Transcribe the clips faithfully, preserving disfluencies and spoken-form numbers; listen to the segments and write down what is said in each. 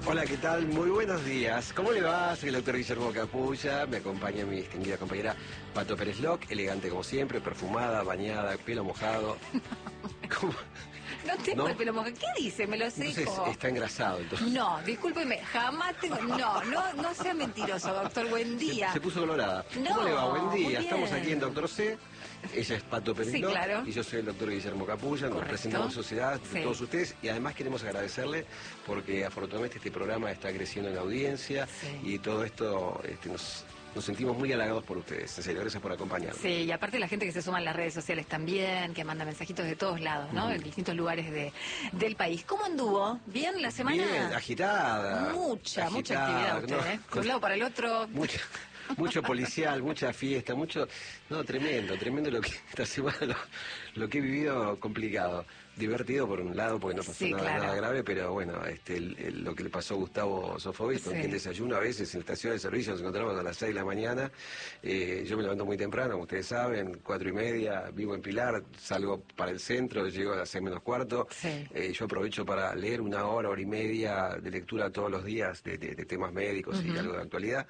Hola, ¿qué tal? Muy buenos días. ¿Cómo le va? Soy el doctor Guillermo Capulla. Me acompaña mi distinguida compañera Pato Pérez Loc, elegante como siempre, perfumada, bañada, pelo mojado. ¿Cómo? No tengo ¿No? el pelo mojado. ¿Qué dice? Me lo seco. Entonces está engrasado. Entonces. No, discúlpeme, jamás tengo... No, no, no sea mentiroso, doctor. Buen día. Se, se puso colorada. No, ¿Cómo le va? Buen muy día. bien. Estamos aquí en Doctor C. Ella es Pato Pérez Sí, Loc, claro. y yo soy el doctor Guillermo Capulla. Nos Correcto. presentamos en sociedad de Sí. todos ustedes y además queremos agradecerle porque afortunadamente este programa está creciendo en audiencia Sí. y todo esto este, nos, nos sentimos muy halagados por ustedes. En serio, gracias por acompañarnos. Sí, y aparte la gente que se suma en las redes sociales también, que manda mensajitos de todos lados, ¿no? Ujú. En distintos lugares de, del país. ¿Cómo anduvo? ¿Bien la semana? Bien, agitada. Mucha, mucha agitada, actividad usted, ¿no? ¿eh? De un lado para el otro. Mucha, mucho policial, mucha fiesta, mucho... No, tremendo, tremendo lo que esta semana lo, lo que he vivido complicado. Divertido por un lado, porque no pasó Sí, nada, claro. nada grave, pero bueno, este, el- el- lo que le pasó a Gustavo Sofovich, con Sí. quien desayuno a veces en la estación de servicio, nos encontramos a las seis de la mañana. Eh, yo me levanto muy temprano, como ustedes saben, cuatro y media, vivo en Pilar, salgo para el centro, llego a las seis menos cuarto. Sí. Eh, yo aprovecho para leer una hora, hora y media de lectura todos los días de, de- de temas médicos y Ujú. algo de actualidad.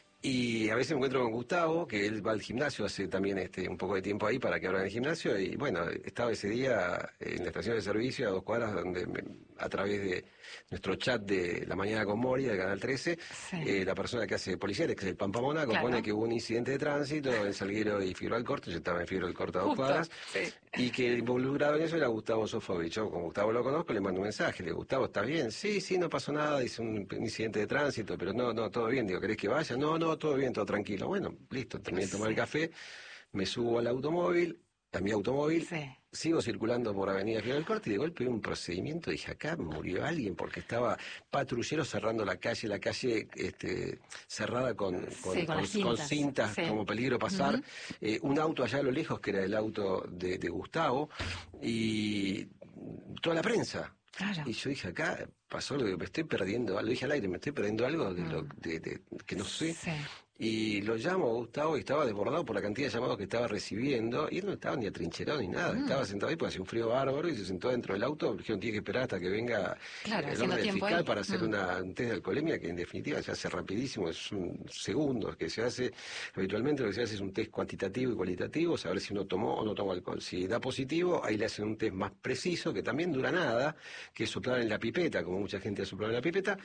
Y a veces me encuentro con Gustavo, que él va al gimnasio hace también este un poco de tiempo ahí para que abran el gimnasio. Y bueno, estaba ese día en la estación de servicio a dos cuadras, donde me- a través de nuestro chat de La Mañana con Moria, de Canal trece, Sí. eh, la persona que hace policiales, que es el Pampa Monaco, Claro. pone que hubo un incidente de tránsito en Salguero y Figueroa Alcorta. Yo estaba en Figueroa Alcorta a dos Justo, cuadras. sí. Y que el involucrado en eso era Gustavo Sofovich. Yo, como Gustavo lo conozco, le mando un mensaje. Le digo, Gustavo, ¿estás bien? Sí, sí, no pasó nada. Dice un incidente de tránsito, pero no, no, todo bien. Digo, ¿querés que vaya? No, no, todo bien, todo tranquilo. Bueno, listo, terminé de tomar el Sí. café, me subo al automóvil, a mi automóvil, Sí. sigo circulando por Avenida Figueroa del Corte y de golpe un procedimiento. Dije, acá murió alguien porque estaba patrulleros cerrando la calle, la calle este, cerrada con, con, Sí, con las con- con cintas. cintas, Sí. como peligro pasar. Ujú. Eh, un auto allá a lo lejos, que era el auto de, de Gustavo, y toda la prensa. Claro. Y yo dije, acá pasó lo que me estoy perdiendo, lo dije al aire, me estoy perdiendo algo de lo de, de- que no sé. Sí. Y lo llamo a Gustavo y estaba desbordado por la cantidad de llamados que estaba recibiendo, y él no estaba ni atrincherado ni nada, Mm. estaba sentado ahí porque hacía un frío bárbaro y se sentó dentro del auto. Dijeron, tiene que esperar hasta que venga Claro, el haciendo orden tiempo fiscal ahí. para hacer Mm. una, un test de alcoholemia, que en definitiva se hace rapidísimo, es un segundos que se hace. Habitualmente lo que se hace es un test cuantitativo y cualitativo, saber si uno tomó o no tomó alcohol. Si da positivo, ahí le hacen un test más preciso, que también dura nada, que es soplar en la pipeta, como mucha gente ha soplado en la pipeta.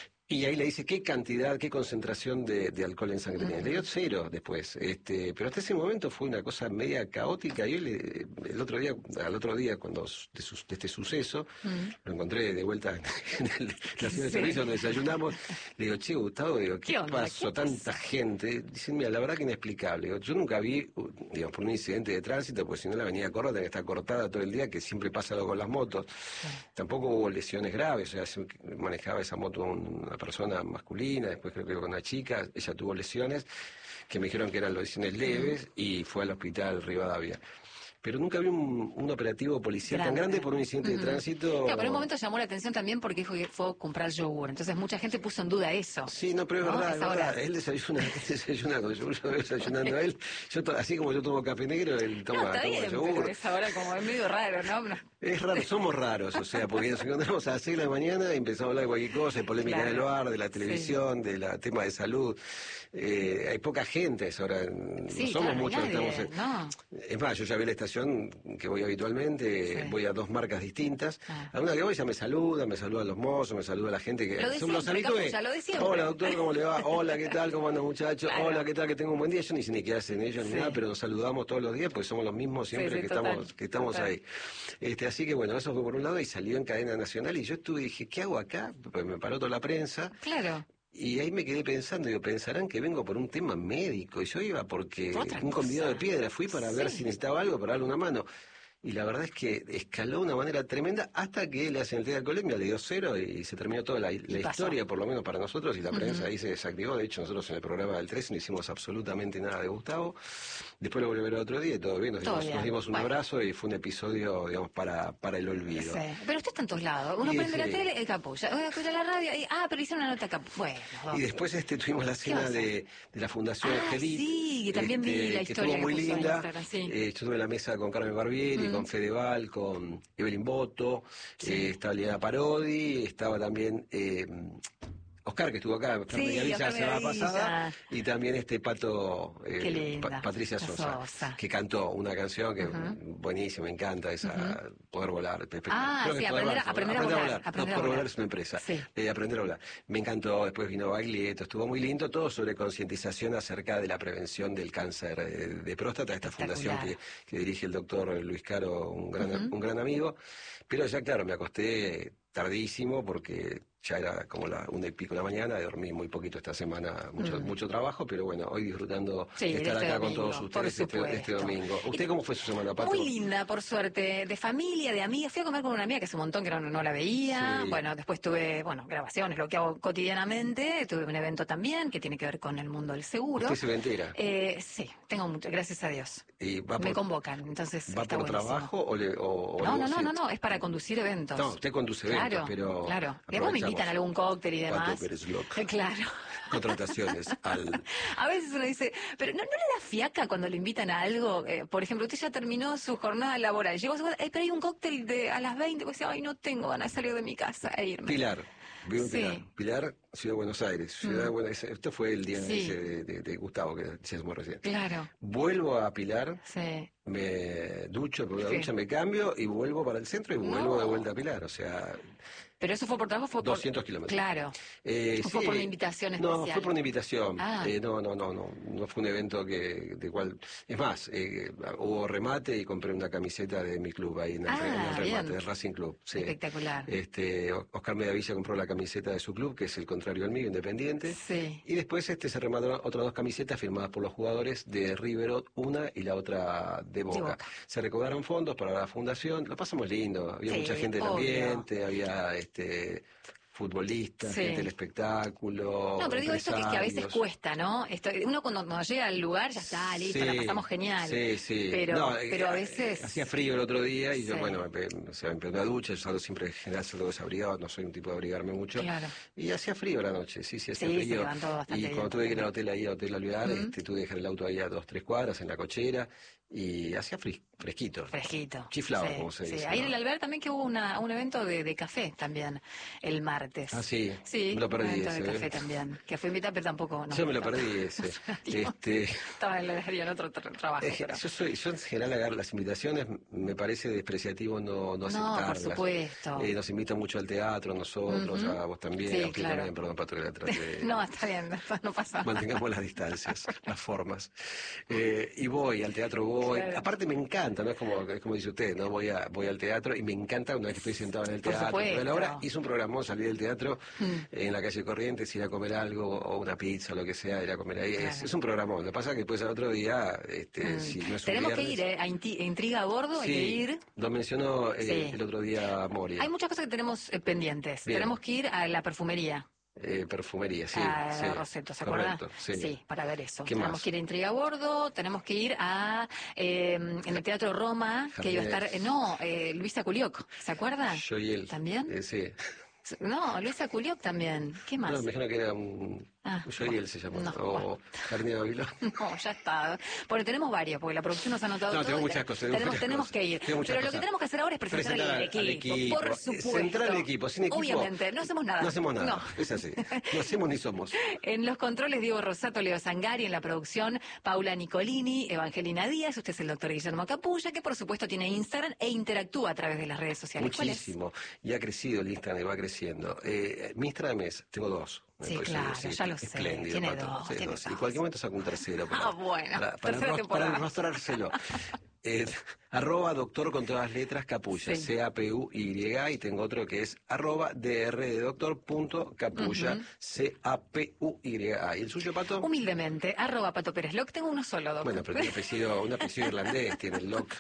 Y ahí le dice qué cantidad, qué concentración de, de alcohol en sangre tiene. Le dio cero después. Este, pero hasta ese momento fue una cosa media caótica. Y él, eh, el otro día, al otro día, cuando s- de, sus- de este suceso, lo encontré de vuelta en, el- la estación de Sí. servicio donde desayunamos. Le digo, che, Gustavo, digo, ¿qué, ¿Qué onda? pasó? ¿Qué pasó? Tanta gente. Dicen, mira, la verdad que inexplicable. Digo, yo nunca vi, uh, digamos, por un incidente de tránsito, pues si no la avenida Córdoba que está cortada todo el día, que siempre pasa algo con las motos. Tampoco hubo lesiones graves, o sea, se- manejaba esa moto una persona masculina, después creo que con una chica, ella tuvo lesiones que me dijeron que eran lesiones leves y fue al hospital Rivadavia. Pero nunca vi un, un operativo policial tan Grande. grande por un incidente de Ujú. tránsito. Claro, pero en un momento llamó la atención también porque dijo que fue a comprar yogur. Entonces mucha gente puso en duda eso. Sí, no, pero es ¿no? verdad, es Esa verdad. hora. Él desayuna, él desayuna con yogur, yo lo veo desayunando a él. Yo to- así como yo tomo café negro, él No, toma, está toma bien, yogur. pero esa hora como es medio raro, ¿no? No. Es raro, somos raros, o sea, porque nos encontramos a las seis de la mañana y empezamos a hablar de cualquier cosa, de polémica Claro. del bar, de la Sí. televisión, de la tema de salud. Eh, hay poca gente a esa hora, no Sí, somos claro, muchos. nadie, Estamos en- no. Es más, yo ya vi la estación que voy habitualmente, Sí. voy a dos marcas distintas. Ah. A una que voy ya me saluda, me saludan los mozos, me saluda la gente que Lo de son los siempre, habitués. Capulla, lo de siempre. Hola doctor, ¿cómo le va? Hola, ¿qué tal? ¿Cómo andan muchachos? Claro. Hola, ¿qué tal? Que tengo un buen día. Yo ni sé ni qué hacen ellos Sí. ni nada, pero nos saludamos todos los días porque somos los mismos siempre Sí, sí, que, total, estamos, que estamos total. ahí. Este, así que bueno, eso fue por un lado y salió en cadena nacional y yo estuve y dije, ¿qué hago acá? Pues me paró toda la prensa. Claro. Y ahí me quedé pensando, digo, pensarán que vengo por un tema médico, y yo iba porque Otra un convidado de cosa. piedra, fui para ver Sí. si necesitaba algo, para darle una mano. Y la verdad es que escaló de una manera tremenda hasta que le hacen el test de alcoholemia, le dio cero y se terminó toda la, la pasó. historia, por lo menos para nosotros, y la prensa Ujú. ahí se desactivó. De hecho, nosotros en el programa del trece no hicimos absolutamente nada de Gustavo. Después lo volví a ver otro día y todo bien, nos Todo dimos, bien. nos dimos un Bueno. abrazo y fue un episodio, digamos, para, para el olvido. Sí. Pero usted está en todos lados. Uno Y prende la sí. tele, el Capulla. Uno escucha la radio, y, ah, pero hicieron una nota Capulla. Bueno. Y después este tuvimos la cena pasa? de, de la Fundación Ah, Angelit. sí, que también vi la que historia estuvo muy que puso en linda. Instagram, sí. Eh, yo tuve la mesa con Carmen Barbieri, Mm. con Fedeval, con Evelyn Boto, Sí. eh, estaba Liana Parodi, estaba también eh, Oscar, que estuvo acá, Oscar Sí, Mediavilla la Oscar semana Mediavilla. pasada, y también este Pato, eh, Qué linda, Pa- Patricia la Sosa, Sosa. que cantó una canción que Ujú. buenísima, me encanta esa, Poder Volar. Ah, Creo que sí, es Poder aprender a- Volar, aprender a Aprender volar, No, aprender a Poder volar. Volar es una empresa, Sí. eh, Aprender a Volar. Me encantó, después vino Baglietto, estuvo muy lindo, todo sobre concientización acerca de la prevención del cáncer de, de próstata, esta fundación que, Espectacular. que dirige el doctor Luis Caro, un gran, Ujú. un gran amigo, pero ya claro, me acosté tardísimo porque ya era como la una y pico de la mañana, dormí muy poquito esta semana, mucho, Mm. mucho trabajo, pero bueno, hoy disfrutando Sí, de de estar este acá con domingo, todos por ustedes este, este supuesto. domingo. Y ¿Usted te- cómo fue su semana, Pato? Muy linda, por suerte, de familia, de amigas. Fui a comer con una amiga que hace un montón que no, no la veía. Sí. Bueno, después tuve, bueno, grabaciones, lo que hago cotidianamente. Tuve un evento también que tiene que ver con el mundo del seguro. ¿Usted se ve entera? Eh, sí, tengo mucho, gracias a Dios. ¿Y va Me por, convocan, entonces va está por buenísimo. trabajo o, le, o, o No, le- no, no, sí? no, no, es para conducir eventos. No, usted conduce Claro, eventos, pero claro. Después me aprovechamos. invitan a algún cóctel y Pato demás. Pérez Loc. Claro. Contrataciones al... A veces uno dice, pero ¿no, no le da fiaca cuando le invitan a algo? Eh, por ejemplo, usted ya terminó su jornada laboral. Llegó a su casa, "Eh, pero hay un cóctel de, a las veinte. Pues dice, ay, no tengo ganas de salir de mi casa e irme. Pilar, vivo en Sí. Pilar. Pilar, Ciudad de Buenos Aires. Ciudad de Mm. Buenos Aires. Esto fue el día Sí. ese de, de- de Gustavo, que decíamos recién. Claro, Vuelvo a Pilar, sí. me ducho, por la Sí. ducha me cambio y vuelvo para el centro y No. vuelvo de vuelta a Pilar. O sea, Pero eso fue por trabajo, fue por... doscientos kilómetros. Claro. Eh, ¿O fue sí. por una invitación No, especial? fue por una invitación. Ah. Eh, no, no, no, no. No fue un evento que de cual. Es más, eh, hubo remate y compré una camiseta de mi club ahí en el, Ah, re- en el remate, bien. del Racing Club. Sí. Espectacular. Este, O- Oscar Mediavilla compró la camiseta de su club, que es el contrario al mío, Independiente. Sí. Y después este se remataron otras dos camisetas firmadas por los jugadores de River, una y la otra de Boca. Boca. Se recaudaron fondos para la fundación, lo pasamos lindo, había Sí, mucha gente del obvio. ambiente, había este futbolistas, Sí. gente del espectáculo. No, pero digo esto que, que a veces empresarios. cuesta, ¿no? Esto, uno cuando, cuando llega al lugar ya está, listo, Sí, la pasamos genial. Sí, sí. Pero, No, eh, pero a eh, veces... Hacía frío el otro día y yo, Sí. bueno, me, pe- o sea, me pegué una ducha, yo salgo siempre en general salgo desabrigado, no soy un tipo de abrigarme mucho. Claro. Y hacía frío la noche, sí, sí, hacía Sí, se frío. levantó bastante y bien cuando tuve que ir al también. hotel ahí, al Hotel Alvear, Ujú. este, tuve que dejar el auto ahí a dos, tres cuadras en la cochera y hacía fris- fresquito. Fresquito. Chiflaba, Sí, como se sí. dice. Ahí en ¿no? el Alvear también que hubo una, un evento de, de café también, el martes. Ah, sí. Sí, Me lo perdí un evento ese, de café ¿eh? también, que fue invitada, pero tampoco... No, Yo me lo no. perdí ese. Digo, este, Estaba en, la- en otro tra- trabajo. Es que pero- yo soy, yo en general agarro las invitaciones, me parece despreciativo no, no No, aceptarlas. por supuesto. Eh, nos invitan mucho al teatro, nosotros, Ujú. a vos también, Sí, a usted claro. también, perdón, Pato, que la trate de- No, está bien, no pasa nada. Mantengamos las distancias, las formas. Eh, y voy, al teatro voy. Claro. Aparte me encanta, ¿no? Es como, es como dice usted, ¿no? Voy, a, voy al teatro y me encanta una vez que estoy sentado en el Por teatro. supuesto. Pero ahora hice un programón, salí del teatro Mm. en la calle Corrientes, ir a comer algo, o una pizza, o lo que sea, ir a comer ahí. Es, Claro. es un programón. Lo que pasa es que después al otro día, este, Mm. si no es un Tenemos que viernes- ir, ¿eh? A Inti- Intriga a bordo, hay Sí, que ir. lo mencionó eh, Sí. el otro día Moria. Hay muchas cosas que tenemos eh, pendientes. Bien. Tenemos que ir a la perfumería. Eh, perfumería, sí. a sí. Roseto, ¿se acuerda? Correcto, sí. para ver eso. ¿Qué tenemos más? que ir a Intriga a bordo, tenemos que ir a eh, en el Teatro Roma, que iba a estar, eh, no, eh, Luisa Culioc, ¿se acuerda? Yo y él. ¿También? Eh, sí. No, Luisa Culioc también. ¿Qué más? No, me imagino que era un... Ah, Yo y él se llamó. no, o bueno. Jardín de Babilón. No, ya está. Porque tenemos varios, porque la producción nos ha anotado No, todo tengo y muchas te- cosas. tengo Tenemos, muchas tenemos cosas, que ir. tengo muchas Pero lo cosas. que tenemos que hacer ahora es presentar, Presentar al al equipo, equipo. por Eh, supuesto. centrar el equipo. Sin equipo... Obviamente, no hacemos nada. No hacemos nada. No. Es así. No hacemos ni somos. En los controles, Diego Rosato, Leo Sangari, en la producción, Paula Nicolini, Evangelina Díaz, usted es el doctor Guillermo Capulla, que por supuesto tiene Instagram e interactúa a través de las redes sociales. ¿Cuál es? Muchísimo. Y ha crecido el Instagram y va creciendo. Eh, mi Instagram es... Tengo dos. Sí, Pues, claro, sí, ya lo sé. espléndido, Tiene Pato. dos, Sí, tiene dos. Y dos. en cualquier momento saco un tercero. Para, Ah, bueno. Para, para, Tercera enros- temporada. para enrostrárselo. Eh, arroba doctor con todas las letras capulla, Sí. C A P U Y, y tengo otro que es arroba dr de doctor punto capulla, Ujú. C A P U Y. ¿Y el suyo, Pato? Humildemente, arroba Pato Pérez Loc, tengo uno solo, doctor. Bueno, pero tiene apellido, un apellido irlandés, tiene el lock.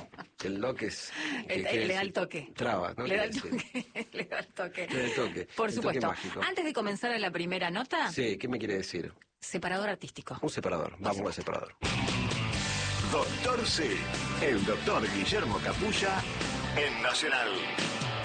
El lock es... que Eh, quiere le da decir- el toque. Traba, ¿no? Le da el Quiere decir. toque. Le da el toque. Le da el toque. Por El supuesto. toque mágico. Antes de comenzar a la primera nota, Sí, ¿qué me quiere decir? separador artístico. Un separador. Vamos al separador. Doctor C, el doctor Guillermo Capulla en Nacional.